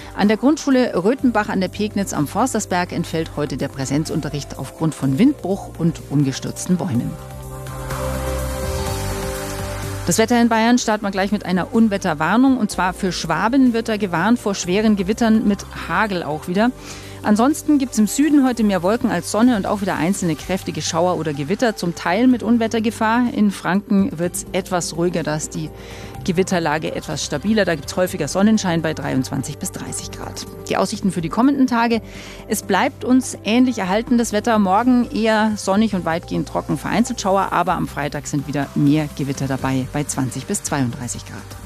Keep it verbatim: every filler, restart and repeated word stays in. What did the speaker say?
An der Grundschule Röthenbach an der Pegnitz am Forstersberg entfällt heute der Präsenzunterricht aufgrund von Windbruch und umgestürzten Bäumen. Das Wetter in Bayern starten wir gleich mit einer Unwetterwarnung. Und zwar für Schwaben wird da gewarnt vor schweren Gewittern mit Hagel auch wieder. Ansonsten gibt es im Süden heute mehr Wolken als Sonne und auch wieder einzelne kräftige Schauer oder Gewitter, zum Teil mit Unwettergefahr. In Franken wird es etwas ruhiger, da ist die Gewitterlage etwas stabiler. Da gibt es häufiger Sonnenschein bei dreiundzwanzig bis dreißig Grad. Die Aussichten für die kommenden Tage: Es bleibt uns ähnlich erhalten, das Wetter. Morgen eher sonnig und weitgehend trocken, vereinzelt Schauer, aber am Freitag sind wieder mehr Gewitter dabei bei zwanzig bis zweiunddreißig Grad.